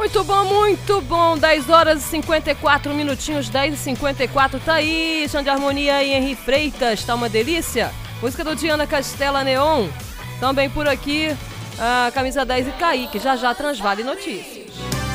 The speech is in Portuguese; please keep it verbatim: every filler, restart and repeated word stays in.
Muito bom, muito bom. dez horas e cinquenta e quatro minutinhos, dez e cinquenta e quatro. Tá aí, Chão de Harmonia e Henri Freitas. Tá uma delícia. Música do Diana Castela Neon. Também por aqui, a Camisa dez e Kaique. Já já Transvale Notícias.